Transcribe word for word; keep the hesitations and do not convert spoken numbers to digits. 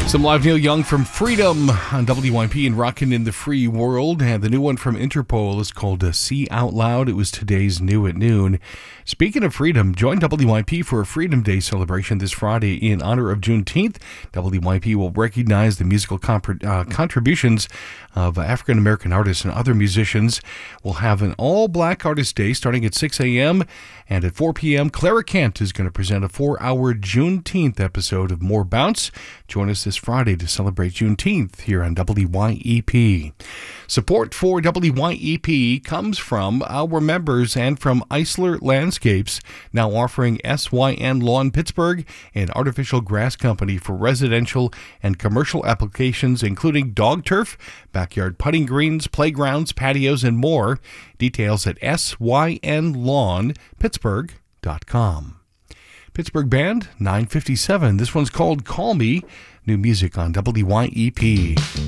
Some live Neil Young from Freedom on W Y P and Rockin' in the Free World. And the new one from Interpol is called uh, See Out Loud. It was today's new at noon. Speaking of freedom, join W Y P for a Freedom Day celebration this Friday in honor of Juneteenth. W Y P will recognize the musical comp- uh, contributions of African-American artists and other musicians. We'll have an all-black artist day starting at six a.m. And at four p.m., Clara Kent is going to present a four-hour Juneteenth episode of More Bounce. Join us this Friday to celebrate Juneteenth here on W Y E P. Support for W Y E P comes from our members and from Eisler Landscapes, now offering S Y N Lawn Pittsburgh, an artificial grass company for residential and commercial applications, including dog turf, backyard putting greens, playgrounds, patios, and more. Details at S Y N lawn pittsburgh dot com. Pittsburgh Band, nine fifty-seven. This one's called Call Me. New music on W Y E P.